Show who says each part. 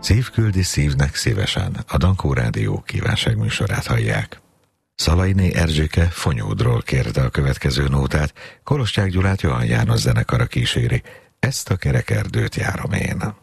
Speaker 1: Szív küldi szívnek szívesen, a Dankó Rádió kívánságműsorát hallják. Szalainé Erzsike Fonyódról kérte a következő nótát, Kolosták Gyulát Johann János zenekara kíséri, Ezt a kerekerdőt járom én.